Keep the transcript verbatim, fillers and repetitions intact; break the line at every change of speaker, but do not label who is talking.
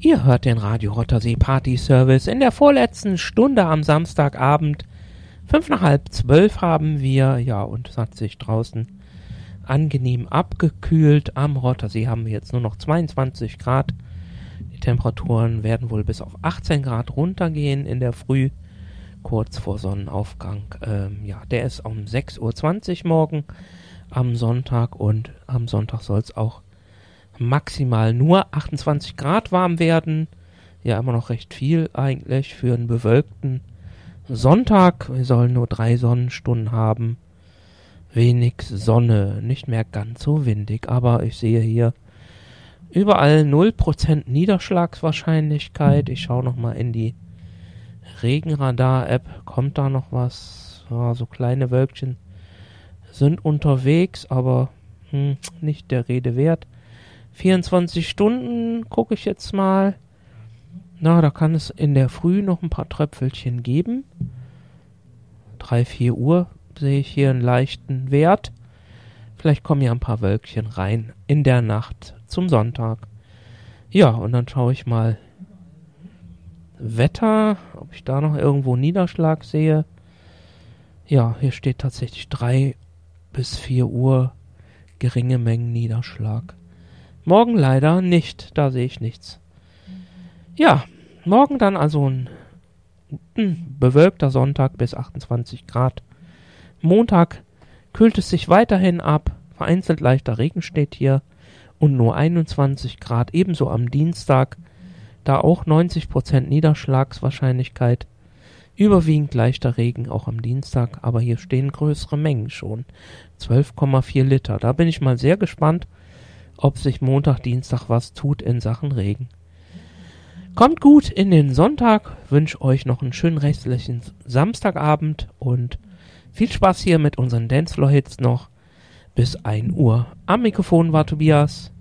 Ihr hört den Radio Rothersee Party Service in der vorletzten Stunde am Samstagabend. Fünf nach halb zwölf haben wir, ja, und es hat sich draußen angenehm abgekühlt. Am Rothersee haben wir jetzt nur noch zweiundzwanzig Grad. Die Temperaturen werden wohl bis auf achtzehn Grad runtergehen in der Früh, kurz vor Sonnenaufgang. Ähm, ja, der ist um sechs Uhr zwanzig morgen am Sonntag, und am Sonntag soll es auch maximal nur achtundzwanzig Grad warm werden. Ja, immer noch recht viel eigentlich für einen bewölkten Sonntag. Wir sollen nur drei Sonnenstunden haben. Wenig Sonne, nicht mehr ganz so windig, aber ich sehe hier überall null Prozent Niederschlagswahrscheinlichkeit. Ich schaue nochmal in die Regenradar-App. Kommt da noch was? Ja, so kleine Wölkchen sind unterwegs, aber hm, nicht der Rede wert. vierundzwanzig Stunden gucke ich jetzt mal. Na, da kann es in der Früh noch ein paar Tröpfelchen geben. drei, vier Uhr sehe ich hier einen leichten Wert. Vielleicht kommen ja ein paar Wölkchen rein in der Nacht zum Sonntag. Ja, und dann schaue ich mal Wetter, ob ich da noch irgendwo Niederschlag sehe. Ja, hier steht tatsächlich drei bis vier Uhr geringe Mengen Niederschlag. Morgen leider nicht, da sehe ich nichts. Ja, morgen dann also ein ein bewölkter Sonntag bis achtundzwanzig Grad. Montag kühlt es sich weiterhin ab, vereinzelt leichter Regen steht hier und nur einundzwanzig Grad. Ebenso am Dienstag, da auch neunzig Prozent Niederschlagswahrscheinlichkeit. Überwiegend leichter Regen auch am Dienstag, aber hier stehen größere Mengen schon. zwölf Komma vier Liter. Da bin ich mal sehr gespannt, ob sich Montag, Dienstag was tut in Sachen Regen. Kommt gut in den Sonntag, wünsche euch noch einen schönen restlichen Samstagabend und viel Spaß hier mit unseren Dancefloor-Hits noch bis ein Uhr. Am Mikrofon war Tobias.